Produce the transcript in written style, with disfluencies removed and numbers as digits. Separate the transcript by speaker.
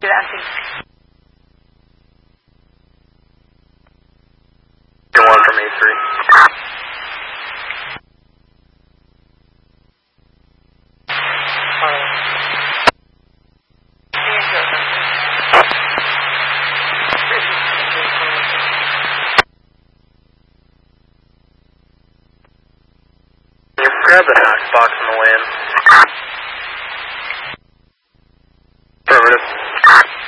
Speaker 1: Gracias.
Speaker 2: One from A3. Grab the Knox box in the wind.